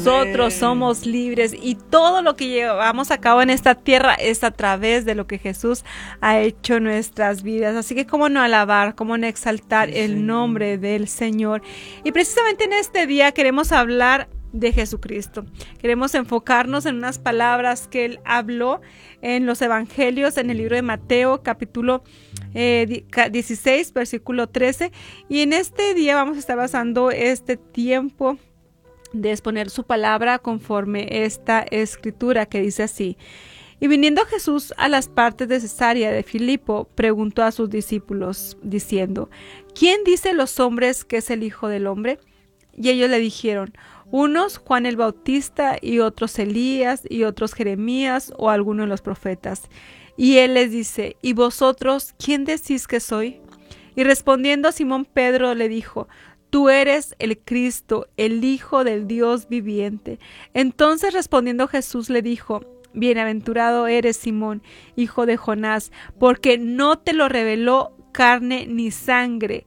Nosotros somos libres y todo lo que llevamos a cabo en esta tierra es a través de lo que Jesús ha hecho en nuestras vidas. Así que cómo no alabar, cómo no exaltar el nombre del Señor. Y precisamente en este día queremos hablar de Jesucristo. Queremos enfocarnos en unas palabras que Él habló en los evangelios, en el libro de Mateo, capítulo 16, versículo 13. Y en este día vamos a estar basando este tiempo de exponer su palabra conforme esta escritura que dice así. Y viniendo Jesús a las partes de Cesarea de Filipo, preguntó a sus discípulos, diciendo: ¿Quién dice los hombres que es el Hijo del Hombre? Y ellos le dijeron: unos Juan el Bautista, y otros Elías, y otros Jeremías, o alguno de los profetas. Y él les dice: ¿y vosotros quién decís que soy? Y respondiendo Simón Pedro le dijo: Tú eres el Cristo, el Hijo del Dios viviente. Entonces respondiendo Jesús le dijo: Bienaventurado eres, Simón, hijo de Jonás, porque no te lo reveló carne ni sangre,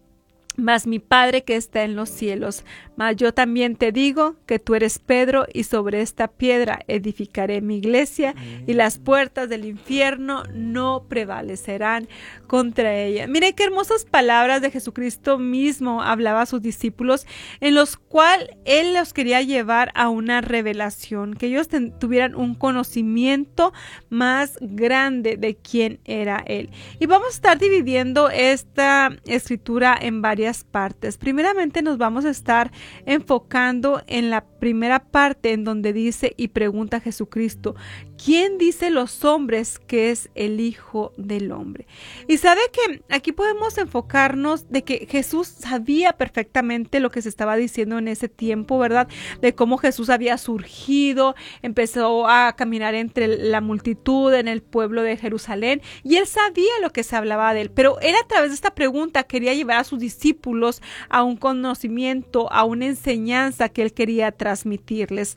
mas mi Padre que está en los cielos. Mas yo también te digo que tú eres Pedro, y sobre esta piedra edificaré mi iglesia, y las puertas del infierno no prevalecerán contra ella. Mire qué hermosas palabras de Jesucristo mismo hablaba a sus discípulos, en los cuales Él los quería llevar a una revelación, que ellos tuvieran un conocimiento más grande de quién era Él. Y vamos a estar dividiendo esta escritura en varias partes. Primeramente nos vamos a estar enfocando en la primera parte, en donde dice y pregunta a Jesucristo: ¿quién dice los hombres que es el Hijo del Hombre? Y sabe que aquí podemos enfocarnos de que Jesús sabía perfectamente lo que se estaba diciendo en ese tiempo, ¿verdad? De cómo Jesús había surgido, empezó a caminar entre la multitud en el pueblo de Jerusalén, y él sabía lo que se hablaba de él, pero él a través de esta pregunta quería llevar a sus discípulos a un conocimiento, a una enseñanza que él quería transmitirles.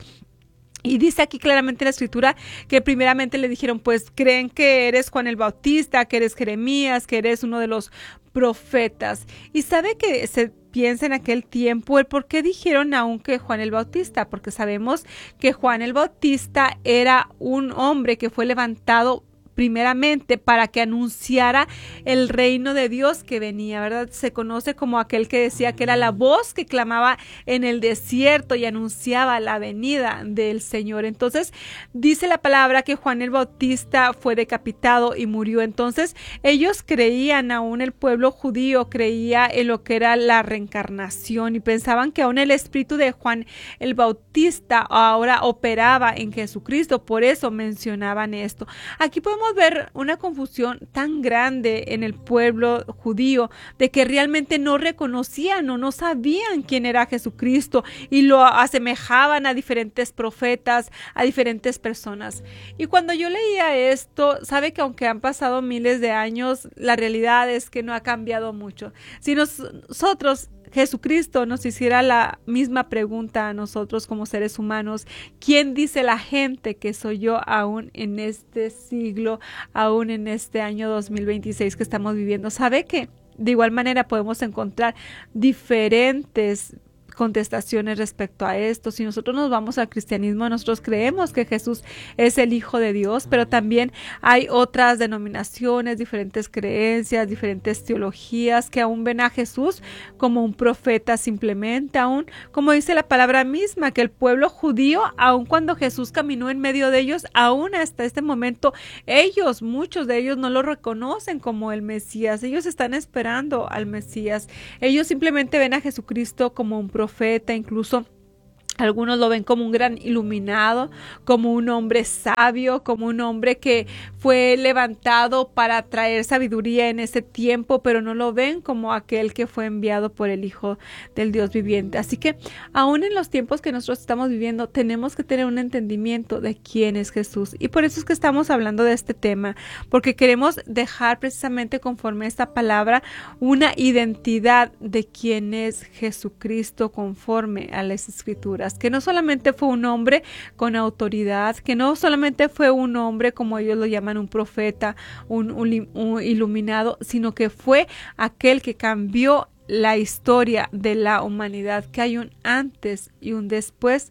Y dice aquí claramente en la escritura que primeramente le dijeron: pues creen que eres Juan el Bautista, que eres Jeremías, que eres uno de los profetas. Y sabe que se piensa en aquel tiempo el por qué dijeron aún que Juan el Bautista, porque sabemos que Juan el Bautista era un hombre que fue levantado primeramente para que anunciara el reino de Dios que venía, ¿verdad? Se conoce como aquel que decía que era la voz que clamaba en el desierto y anunciaba la venida del Señor. Entonces dice la palabra que Juan el Bautista fue decapitado y murió. Entonces ellos creían, aún el pueblo judío creía en lo que era la reencarnación, y pensaban que aún el espíritu de Juan el Bautista ahora operaba en Jesucristo. Por eso mencionaban esto. Aquí podemos ver una confusión tan grande en el pueblo judío, de que realmente no reconocían o no sabían quién era Jesucristo, y lo asemejaban a diferentes profetas, a diferentes personas. Y cuando yo leía esto, sabe que aunque han pasado miles de años, la realidad es que no ha cambiado mucho. Si nosotros, Jesucristo, nos hiciera la misma pregunta a nosotros como seres humanos: ¿quién dice la gente que soy yo aún en este siglo, aún en este año 2026 que estamos viviendo? Sabe que de igual manera podemos encontrar diferentes contestaciones respecto a esto. Si nosotros nos vamos al cristianismo, nosotros creemos que Jesús es el Hijo de Dios, pero también hay otras denominaciones, diferentes creencias, diferentes teologías que aún ven a Jesús como un profeta simplemente, aún como dice la palabra misma, que el pueblo judío, aun cuando Jesús caminó en medio de ellos, aún hasta este momento, muchos de ellos no lo reconocen como el Mesías. Ellos están esperando al Mesías. Ellos simplemente ven a Jesucristo como un profeta. Incluso algunos lo ven como un gran iluminado, como un hombre sabio, como un hombre que fue levantado para traer sabiduría en ese tiempo, pero no lo ven como aquel que fue enviado por el Hijo del Dios viviente. Así que aún en los tiempos que nosotros estamos viviendo, tenemos que tener un entendimiento de quién es Jesús. Y por eso es que estamos hablando de este tema, porque queremos dejar precisamente conforme a esta palabra una identidad de quién es Jesucristo conforme a las Escrituras. Que no solamente fue un hombre con autoridad, que no solamente fue un hombre, como ellos lo llaman, un profeta, un iluminado, sino que fue aquel que cambió la historia de la humanidad, que hay un antes y un después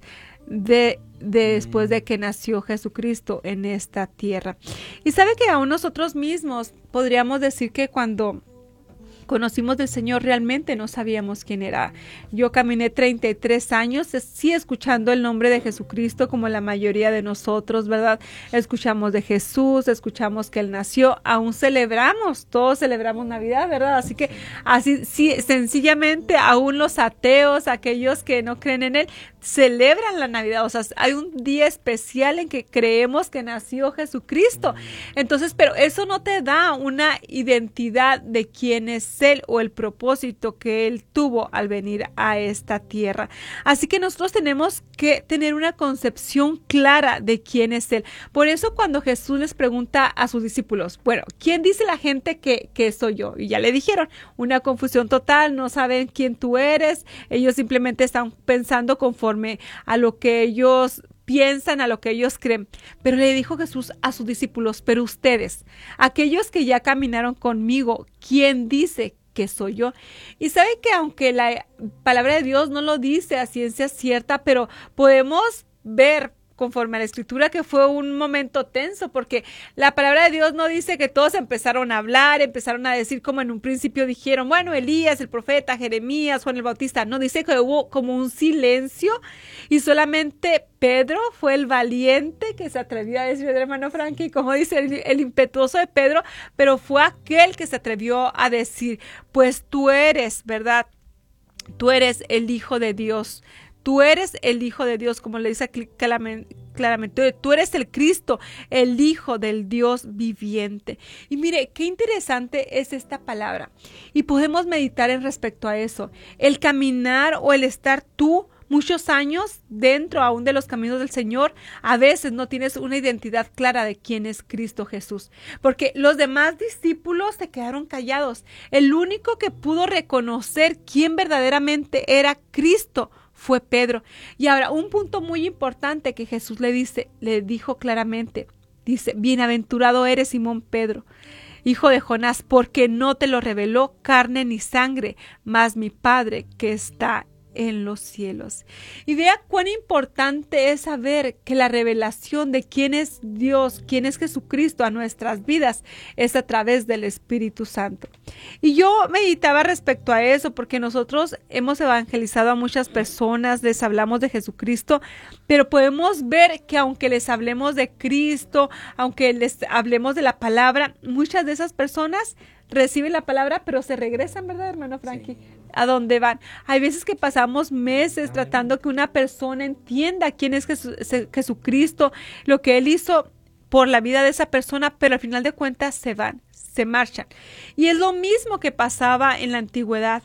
después de que nació Jesucristo en esta tierra. Y sabe que aún nosotros mismos podríamos decir que cuando conocimos del Señor realmente no sabíamos quién era. Yo caminé 33 años, sí escuchando el nombre de Jesucristo como la mayoría de nosotros, ¿verdad? Escuchamos de Jesús, escuchamos que Él nació, aún celebramos, todos celebramos Navidad, ¿verdad? Así que así, sí, sencillamente aún los ateos, aquellos que no creen en Él, celebran la Navidad. O sea, hay un día especial en que creemos que nació Jesucristo. Entonces, pero eso no te da una identidad de quién es Él o el propósito que Él tuvo al venir a esta tierra. Así que nosotros tenemos que tener una concepción clara de quién es Él. Por eso cuando Jesús les pregunta a sus discípulos, bueno, ¿quién dice la gente que soy yo? Y ya le dijeron, una confusión total, no saben quién tú eres, ellos simplemente están pensando conforme a lo que ellos piensan, a lo que ellos creen. Pero le dijo Jesús a sus discípulos, pero ustedes, aquellos que ya caminaron conmigo, ¿quién dice que soy yo? Y sabe que aunque la palabra de Dios no lo dice a ciencia cierta, pero podemos ver conforme a la escritura que fue un momento tenso, porque la palabra de Dios no dice que todos empezaron a hablar, empezaron a decir como en un principio dijeron, bueno, Elías, el profeta, Jeremías, Juan el Bautista. No, dice que hubo como un silencio y solamente Pedro fue el valiente que se atrevió a decir, hermano Frankie, como dice el impetuoso de Pedro, pero fue aquel que se atrevió a decir, pues tú eres, ¿verdad? Tú eres el Hijo de Dios. Tú eres el Hijo de Dios, como le dice claramente. Tú eres el Cristo, el Hijo del Dios viviente. Y mire, qué interesante es esta palabra. Y podemos meditar en respecto a eso. El caminar o el estar tú muchos años dentro aún de los caminos del Señor, a veces no tienes una identidad clara de quién es Cristo Jesús. Porque los demás discípulos se quedaron callados. El único que pudo reconocer quién verdaderamente era Cristo fue Pedro. Y ahora, un punto muy importante que Jesús le dijo claramente, dice, bienaventurado eres Simón Pedro, hijo de Jonás, porque no te lo reveló carne ni sangre, mas mi Padre que está en los cielos. Y vea cuán importante es saber que la revelación de quién es Dios, quién es Jesucristo a nuestras vidas es a través del Espíritu Santo. Y yo meditaba respecto a eso porque nosotros hemos evangelizado a muchas personas, les hablamos de Jesucristo, pero podemos ver que aunque les hablemos de Cristo, aunque les hablemos de la palabra, muchas de esas personas reciben la palabra, pero se regresan, ¿verdad, hermano Frankie? Sí. ¿A dónde van? Hay veces que pasamos meses tratando que una persona entienda quién es Jesucristo, lo que Él hizo por la vida de esa persona, pero al final de cuentas se van, se marchan. Y es lo mismo que pasaba en la antigüedad.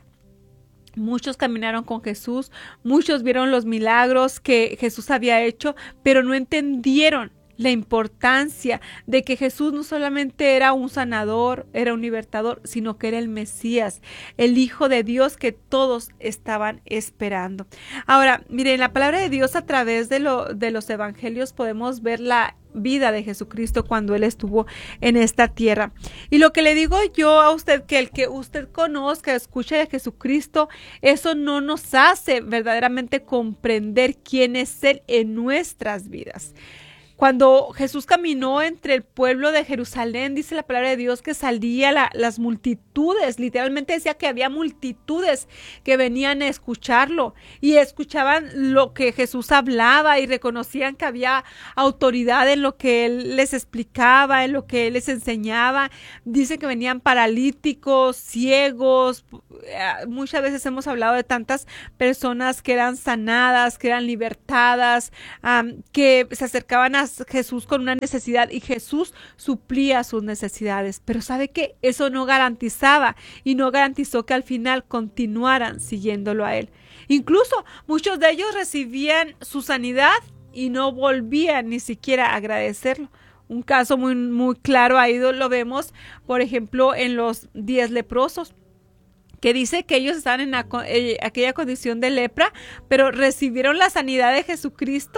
Muchos caminaron con Jesús, muchos vieron los milagros que Jesús había hecho, pero no entendieron la importancia de que Jesús no solamente era un sanador, era un libertador, sino que era el Mesías, el Hijo de Dios que todos estaban esperando. Ahora, miren, la palabra de Dios a través de los evangelios podemos ver la vida de Jesucristo cuando Él estuvo en esta tierra. Y lo que le digo yo a usted, que el que usted conozca, escuche de Jesucristo, eso no nos hace verdaderamente comprender quién es Él en nuestras vidas. Cuando Jesús caminó entre el pueblo de Jerusalén, dice la palabra de Dios que salía las multitudes, literalmente decía que había multitudes que venían a escucharlo y escuchaban lo que Jesús hablaba y reconocían que había autoridad en lo que Él les explicaba, en lo que Él les enseñaba. Dice que venían paralíticos, ciegos. Muchas veces hemos hablado de tantas personas que eran sanadas, que eran libertadas, que se acercaban a Jesús con una necesidad y Jesús suplía sus necesidades. Pero ¿sabe qué? Eso no garantizaba y no garantizó que al final continuaran siguiéndolo a Él. Incluso muchos de ellos recibían su sanidad y no volvían ni siquiera a agradecerlo. Un caso muy, muy claro ahí lo vemos, por ejemplo, en los 10 leprosos, que dice que ellos estaban en aquella condición de lepra, pero recibieron la sanidad de Jesucristo,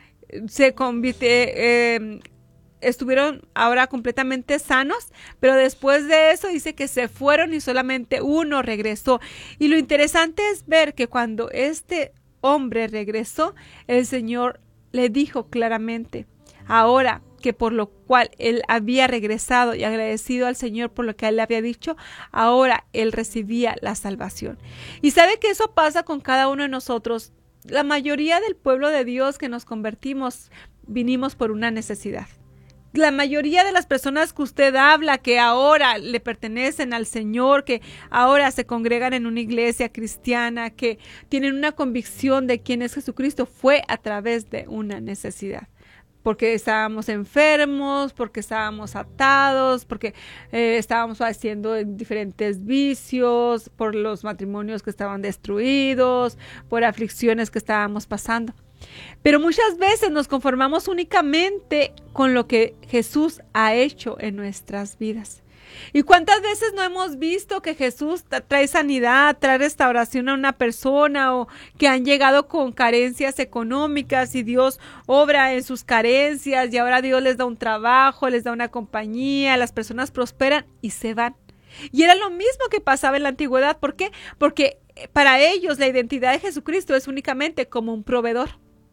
estuvieron ahora completamente sanos, pero después de eso dice que se fueron y solamente uno regresó. Y lo interesante es ver que cuando este hombre regresó, el Señor le dijo claramente, ahora que por lo cual él había regresado y agradecido al Señor por lo que él le había dicho, ahora él recibía la salvación. Y sabe que eso pasa con cada uno de nosotros. La mayoría del pueblo de Dios que nos convertimos, vinimos por una necesidad. La mayoría de las personas que usted habla, que ahora le pertenecen al Señor, que ahora se congregan en una iglesia cristiana, que tienen una convicción de quién es Jesucristo, fue a través de una necesidad. Porque estábamos enfermos, porque estábamos atados, porque estábamos haciendo diferentes vicios, por los matrimonios que estaban destruidos, por aflicciones que estábamos pasando. Pero muchas veces nos conformamos únicamente con lo que Jesús ha hecho en nuestras vidas. ¿Y cuántas veces no hemos visto que Jesús trae sanidad, trae restauración a una persona, o que han llegado con carencias económicas y Dios obra en sus carencias y ahora Dios les da un trabajo, les da una compañía, las personas prosperan y se van? Y era lo mismo que pasaba en la antigüedad. ¿Por qué? Porque para ellos la identidad de Jesucristo es únicamente como un proveedor.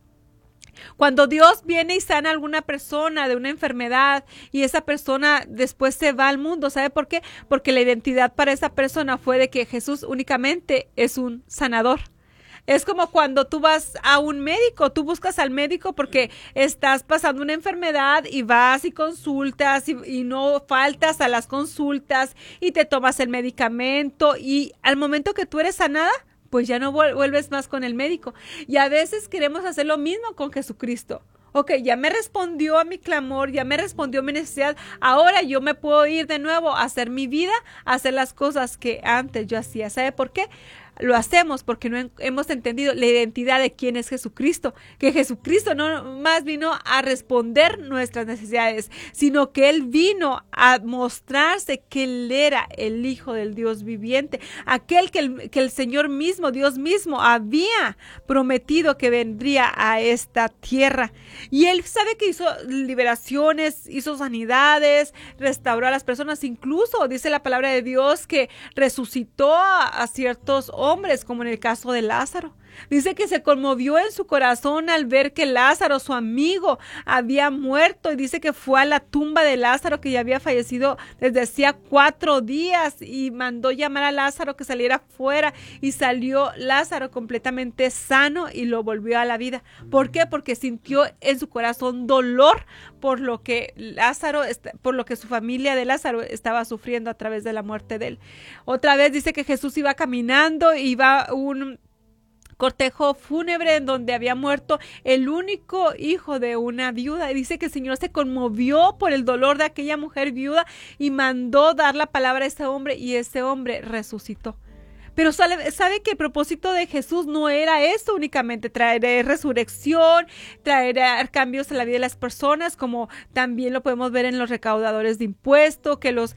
Cuando Dios viene y sana a alguna persona de una enfermedad y esa persona después se va al mundo, ¿sabe por qué? Porque la identidad para esa persona fue de que Jesús únicamente es un sanador. Es como cuando tú vas a un médico, tú buscas al médico porque estás pasando una enfermedad y vas y consultas y no faltas a las consultas y te tomas el medicamento, y al momento que tú eres sanada, pues ya no vuelves más con el médico. Y a veces queremos hacer lo mismo con Jesucristo. Ok, ya me respondió a mi clamor, ya me respondió a mi necesidad, ahora yo me puedo ir de nuevo a hacer mi vida, a hacer las cosas que antes yo hacía. ¿Sabe por qué? Lo hacemos porque no hemos entendido la identidad de quién es Jesucristo, que Jesucristo no más vino a responder nuestras necesidades, sino que Él vino a mostrarse que Él era el Hijo del Dios viviente, aquel que el Señor mismo, Dios mismo, había prometido que vendría a esta tierra. Y Él sabe que hizo liberaciones, hizo sanidades, restauró a las personas, incluso dice la palabra de Dios que resucitó a ciertos hombres, como en el caso de Lázaro. Dice que se conmovió en su corazón al ver que Lázaro, su amigo, había muerto, y dice que fue a la tumba de Lázaro, que ya había fallecido desde hacía 4 días, y mandó llamar a Lázaro que saliera fuera, y salió Lázaro completamente sano y lo volvió a la vida. ¿Por qué? Porque sintió en su corazón dolor por lo que su familia de Lázaro estaba sufriendo a través de la muerte de él. Otra vez dice que Jesús iba caminando, iba un cortejo fúnebre en donde había muerto el único hijo de una viuda, y dice que el Señor se conmovió por el dolor de aquella mujer viuda y mandó dar la palabra a ese hombre, y ese hombre resucitó. Pero sabe que el propósito de Jesús no era eso únicamente, traer resurrección, traer cambios en la vida de las personas, como también lo podemos ver en los recaudadores de impuestos, que los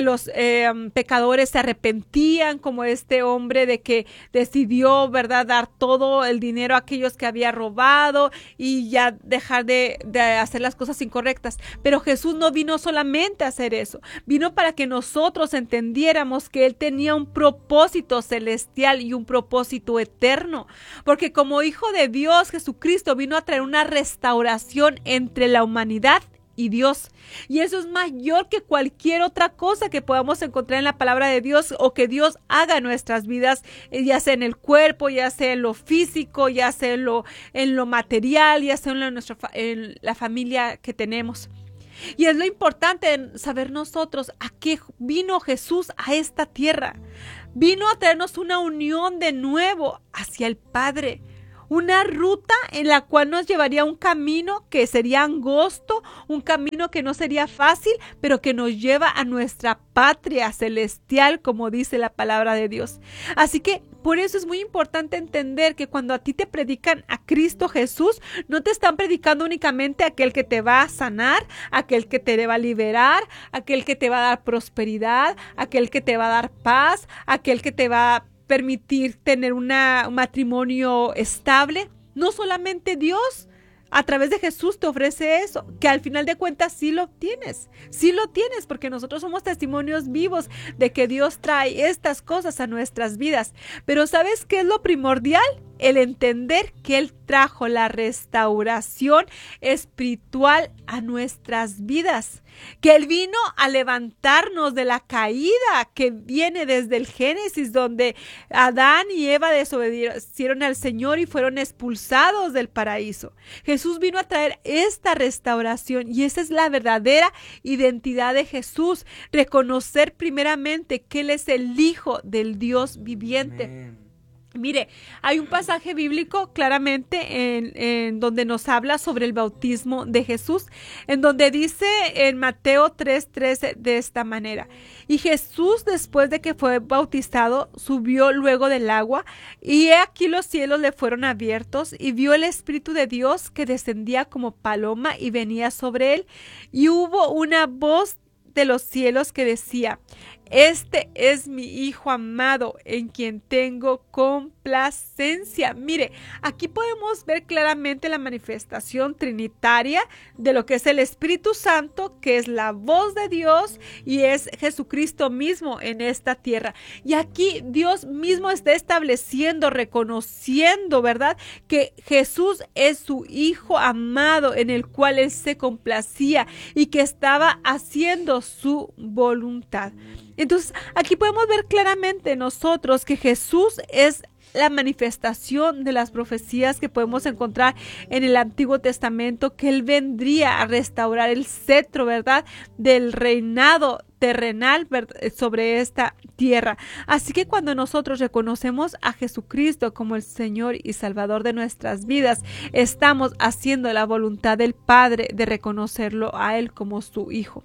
pecadores se arrepentían, como este hombre de que decidió, ¿verdad?, dar todo el dinero a aquellos que había robado y ya dejar de hacer las cosas incorrectas. Pero Jesús no vino solamente a hacer eso, vino para que nosotros entendiéramos que Él tenía un propósito celestial y un propósito eterno, porque como Hijo de Dios, Jesucristo vino a traer una restauración entre la humanidad y Dios, y eso es mayor que cualquier otra cosa que podamos encontrar en la palabra de Dios o que Dios haga en nuestras vidas, ya sea en el cuerpo, ya sea en lo físico, ya sea en lo material, ya sea en la familia que tenemos. Y es lo importante saber nosotros a qué vino Jesús a esta tierra. Vino a traernos una unión de nuevo hacia el Padre. Una ruta en la cual nos llevaría un camino que sería angosto, un camino que no sería fácil, pero que nos lleva a nuestra patria celestial, como dice la palabra de Dios. Así que por eso es muy importante entender que cuando a ti te predican a Cristo Jesús, no te están predicando únicamente a aquel que te va a sanar, aquel que te va a liberar, aquel que te va a dar prosperidad, aquel que te va a dar paz, aquel que te va a permitir tener un matrimonio estable. No solamente Dios a través de Jesús te ofrece eso, que al final de cuentas sí lo tienes, porque nosotros somos testimonios vivos de que Dios trae estas cosas a nuestras vidas. Pero ¿sabes qué es lo primordial? el entender que Él trajo la restauración espiritual a nuestras vidas, que Él vino a levantarnos de la caída que viene desde el Génesis, donde Adán y Eva desobedecieron al Señor y fueron expulsados del paraíso. Jesús vino a traer esta restauración y esa es la verdadera identidad de Jesús, reconocer primeramente que Él es el Hijo del Dios viviente. Amén. Mire, hay un pasaje bíblico claramente en donde nos habla sobre el bautismo de Jesús, en donde dice en Mateo 3:13 de esta manera: y Jesús, después de que fue bautizado, subió luego del agua, y he aquí los cielos le fueron abiertos, y vio el Espíritu de Dios que descendía como paloma y venía sobre él, y hubo una voz de los cielos que decía: este es mi Hijo amado, en quien tengo complacencia. Mire, aquí podemos ver claramente la manifestación trinitaria de lo que es el Espíritu Santo, que es la voz de Dios y es Jesucristo mismo en esta tierra. Y aquí Dios mismo está estableciendo, reconociendo, ¿verdad?, que Jesús es su Hijo amado, en el cual Él se complacía y que estaba haciendo su voluntad. Entonces, aquí podemos ver claramente nosotros que Jesús es la manifestación de las profecías que podemos encontrar en el Antiguo Testamento, que Él vendría a restaurar el cetro, ¿verdad?, del reinado terrenal sobre esta tierra. Así que cuando nosotros reconocemos a Jesucristo como el Señor y Salvador de nuestras vidas, estamos haciendo la voluntad del Padre de reconocerlo a Él como su Hijo.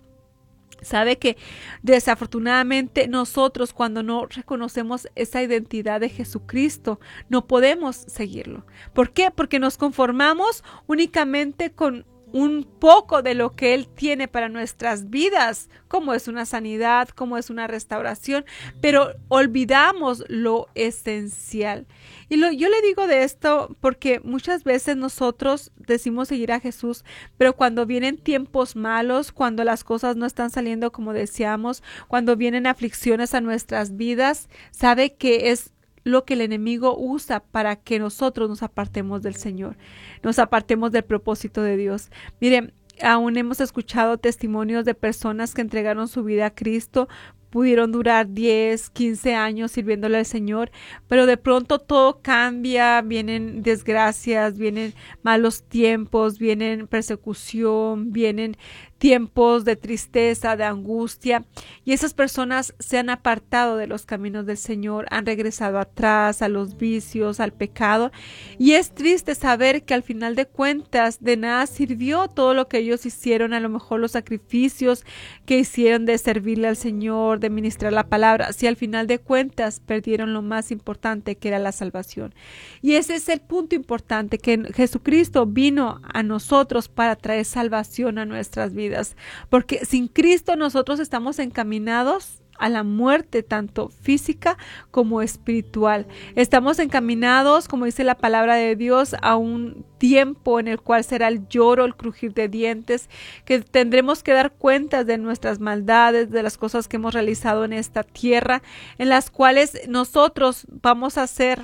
Sabe que desafortunadamente nosotros, cuando no reconocemos esa identidad de Jesucristo, no podemos seguirlo. ¿Por qué? Porque nos conformamos únicamente con un poco de lo que Él tiene para nuestras vidas, como es una sanidad, como es una restauración, pero olvidamos lo esencial. Y yo le digo de esto porque muchas veces nosotros decimos seguir a Jesús, pero cuando vienen tiempos malos, cuando las cosas no están saliendo como deseamos, cuando vienen aflicciones a nuestras vidas, sabe que es lo que el enemigo usa para que nosotros nos apartemos del Señor, nos apartemos del propósito de Dios. Miren, aún hemos escuchado testimonios de personas que entregaron su vida a Cristo, pudieron durar 10, 15 años sirviéndole al Señor, pero de pronto todo cambia, vienen desgracias, vienen malos tiempos, vienen persecución, vienen tiempos de tristeza, de angustia, y esas personas se han apartado de los caminos del Señor, han regresado atrás a los vicios, al pecado, y es triste saber que al final de cuentas de nada sirvió todo lo que ellos hicieron, a lo mejor los sacrificios que hicieron de servirle al Señor, de ministrar la palabra, si al final de cuentas perdieron lo más importante, que era la salvación. Y ese es el punto importante, que Jesucristo vino a nosotros para traer salvación a nuestras vidas, porque sin Cristo nosotros estamos encaminados a la muerte, tanto física como espiritual. Estamos encaminados, como dice la palabra de Dios, a un tiempo en el cual será el lloro, el crujir de dientes, que tendremos que dar cuentas de nuestras maldades, de las cosas que hemos realizado en esta tierra, en las cuales nosotros vamos a ser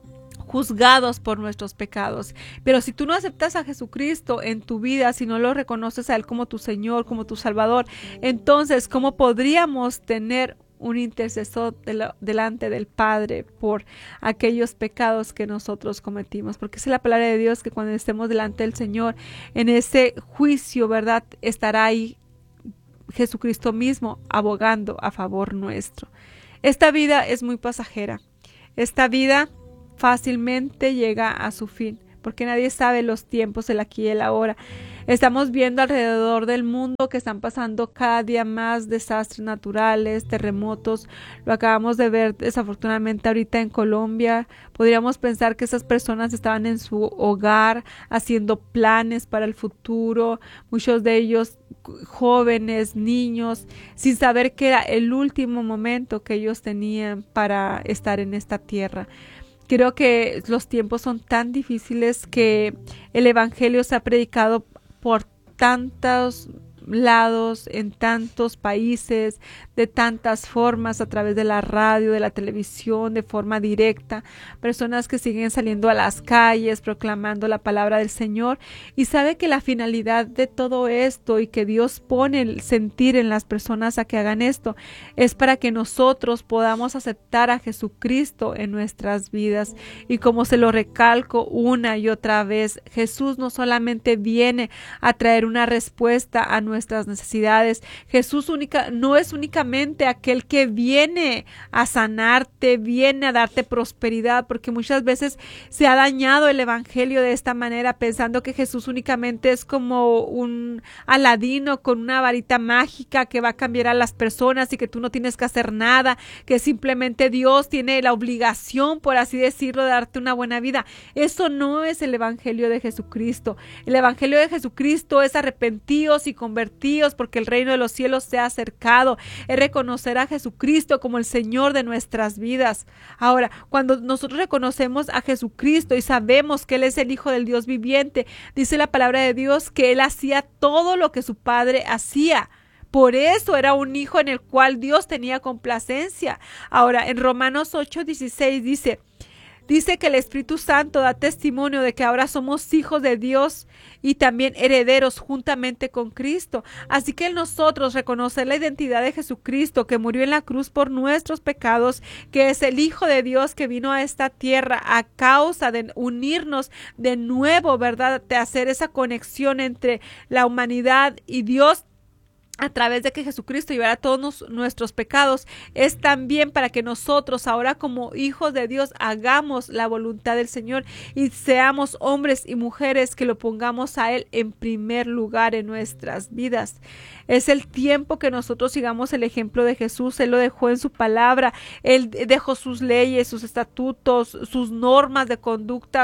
juzgados por nuestros pecados. Pero si tú no aceptas a Jesucristo en tu vida, si no lo reconoces a Él como tu Señor, como tu Salvador, entonces, ¿cómo podríamos tener un intercesor delante del Padre por aquellos pecados que nosotros cometimos? Porque es la palabra de Dios que cuando estemos delante del Señor, en ese juicio, ¿verdad?, estará ahí Jesucristo mismo abogando a favor nuestro. Esta vida es muy pasajera. Esta vida fácilmente llega a su fin, porque nadie sabe los tiempos, el aquí y el ahora. Estamos viendo alrededor del mundo que están pasando cada día más desastres naturales, terremotos. Lo acabamos de ver desafortunadamente ahorita en Colombia. Podríamos pensar que esas personas estaban en su hogar haciendo planes para el futuro, muchos de ellos jóvenes, niños, sin saber que era el último momento que ellos tenían para estar en esta tierra. Creo que los tiempos son tan difíciles que el evangelio se ha predicado por tantos lados, en tantos países, de tantas formas, a través de la radio, de la televisión, de forma directa, personas que siguen saliendo a las calles proclamando la palabra del Señor, y sabe que la finalidad de todo esto y que Dios pone el sentir en las personas a que hagan esto es para que nosotros podamos aceptar a Jesucristo en nuestras vidas. Y como se lo recalco una y otra vez, Jesús no solamente viene a traer una respuesta a nuestras necesidades. Jesús no es únicamente aquel que viene a sanarte, viene a darte prosperidad, porque muchas veces se ha dañado el evangelio de esta manera, pensando que Jesús únicamente es como un Aladino con una varita mágica que va a cambiar a las personas y que tú no tienes que hacer nada, que simplemente Dios tiene la obligación, por así decirlo, de darte una buena vida. Eso no es el evangelio de Jesucristo. El evangelio de Jesucristo es arrepentíos y convertíos, porque el reino de los cielos se ha acercado. Es reconocer a Jesucristo como el Señor de nuestras vidas. Ahora, cuando nosotros reconocemos a Jesucristo y sabemos que Él es el Hijo del Dios viviente, dice la palabra de Dios que Él hacía todo lo que su Padre hacía. Por eso era un hijo en el cual Dios tenía complacencia. Ahora, en Romanos 8:16 dice que el Espíritu Santo da testimonio de que ahora somos hijos de Dios y también herederos juntamente con Cristo. Así que nosotros reconocer la identidad de Jesucristo, que murió en la cruz por nuestros pecados, que es el Hijo de Dios que vino a esta tierra a causa de unirnos de nuevo, ¿verdad? De hacer esa conexión entre la humanidad y Dios, a través de que Jesucristo llevara todos nuestros pecados, es también para que nosotros ahora como hijos de Dios hagamos la voluntad del Señor y seamos hombres y mujeres que lo pongamos a Él en primer lugar en nuestras vidas. Es el tiempo que nosotros sigamos el ejemplo de Jesús. Él lo dejó en su palabra, Él dejó sus leyes, sus estatutos, sus normas de conducta,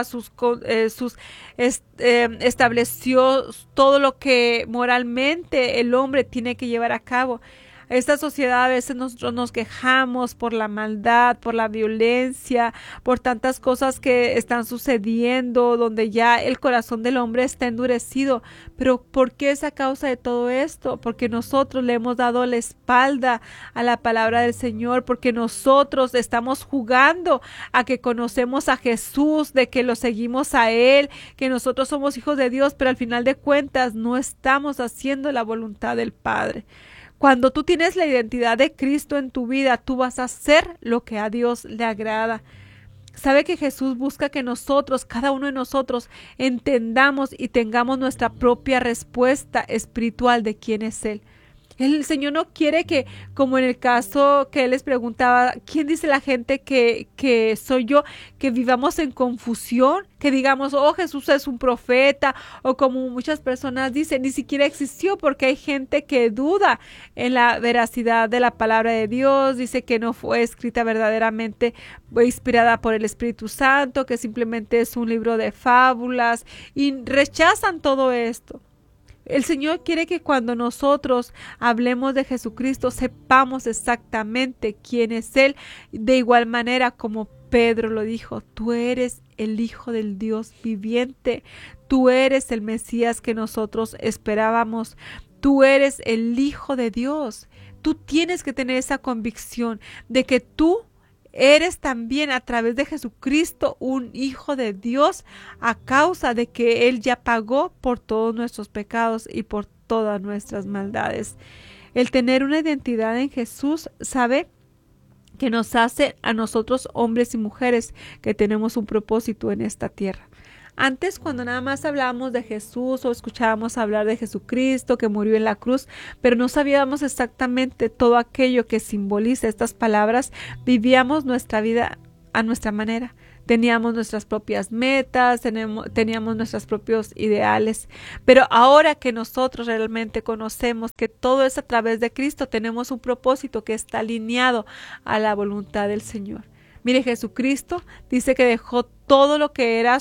estableció todo lo que moralmente el hombre tiene que llevar a cabo. Esta sociedad a veces nosotros nos quejamos por la maldad, por la violencia, por tantas cosas que están sucediendo, donde ya el corazón del hombre está endurecido. Pero ¿por qué es a causa de todo esto? Porque nosotros le hemos dado la espalda a la palabra del Señor, porque nosotros estamos jugando a que conocemos a Jesús, de que lo seguimos a Él, que nosotros somos hijos de Dios, pero al final de cuentas no estamos haciendo la voluntad del Padre. Cuando tú tienes la identidad de Cristo en tu vida, tú vas a hacer lo que a Dios le agrada. Sabe que Jesús busca que nosotros, cada uno de nosotros, entendamos y tengamos nuestra propia respuesta espiritual de quién es Él. El Señor no quiere que, como en el caso que Él les preguntaba, ¿quién dice la gente que soy yo? Que vivamos en confusión, que digamos, oh, Jesús es un profeta, o como muchas personas dicen, ni siquiera existió, porque hay gente que duda en la veracidad de la palabra de Dios, dice que no fue escrita verdaderamente, inspirada por el Espíritu Santo, que simplemente es un libro de fábulas, y rechazan todo esto. El Señor quiere que cuando nosotros hablemos de Jesucristo sepamos exactamente quién es Él. De igual manera como Pedro lo dijo, tú eres el Hijo del Dios viviente, tú eres el Mesías que nosotros esperábamos, tú eres el Hijo de Dios. Tú tienes que tener esa convicción de que tú eres también a través de Jesucristo un hijo de Dios a causa de que Él ya pagó por todos nuestros pecados y por todas nuestras maldades. El tener una identidad en Jesús, ¿sabe? Que nos hace a nosotros hombres y mujeres que tenemos un propósito en esta tierra. Antes, cuando nada más hablábamos de Jesús o escuchábamos hablar de Jesucristo que murió en la cruz, pero no sabíamos exactamente todo aquello que simboliza estas palabras, vivíamos nuestra vida a nuestra manera. Teníamos nuestras propias metas, teníamos nuestros propios ideales, pero ahora que nosotros realmente conocemos que todo es a través de Cristo, tenemos un propósito que está alineado a la voluntad del Señor. Mire, Jesucristo dice que dejó todo lo que era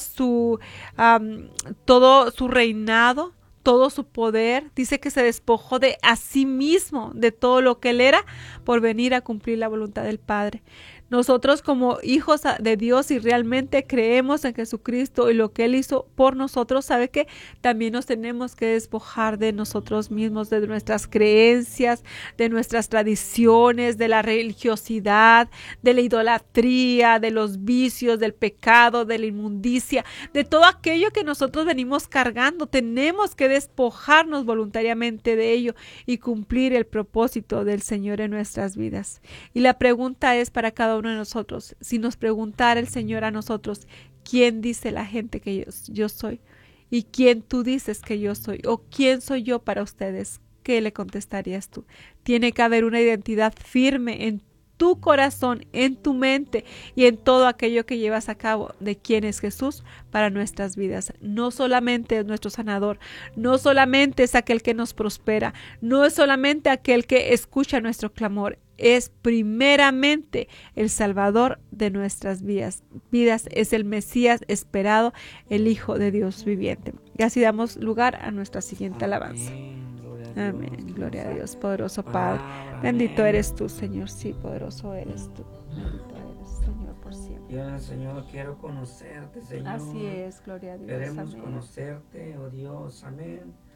todo su reinado, todo su poder. Dice que se despojó de a sí mismo, de todo lo que Él era, por venir a cumplir la voluntad del Padre. Nosotros como hijos de Dios y realmente creemos en Jesucristo y lo que Él hizo por nosotros, ¿sabe qué? También nos tenemos que despojar de nosotros mismos, de nuestras creencias, de nuestras tradiciones, de la religiosidad, de la idolatría, de los vicios, del pecado, de la inmundicia, de todo aquello que nosotros venimos cargando. Tenemos que despojarnos voluntariamente de ello y cumplir el propósito del Señor en nuestras vidas. Y la pregunta es para cada uno de nosotros, si nos preguntara el Señor a nosotros, ¿quién dice la gente que yo soy? ¿Y quién tú dices que yo soy? ¿O quién soy yo para ustedes? ¿Qué le contestarías tú? Tiene que haber una identidad firme en tu corazón, en tu mente y en todo aquello que llevas a cabo de quién es Jesús para nuestras vidas. No solamente es nuestro sanador, no solamente es aquel que nos prospera, no es solamente aquel que escucha nuestro clamor, es primeramente el Salvador de nuestras vidas, es el Mesías esperado, el Hijo de Dios viviente. Y así damos lugar a nuestra siguiente alabanza. Amén, gloria a Dios, poderoso Padre. Bendito eres tú, Señor, sí, poderoso eres tú. Bendito eres, Señor, por siempre. Yo, Señor, quiero conocerte, Señor. Así es, gloria a Dios. Queremos amén. conocerte, oh Dios, amén.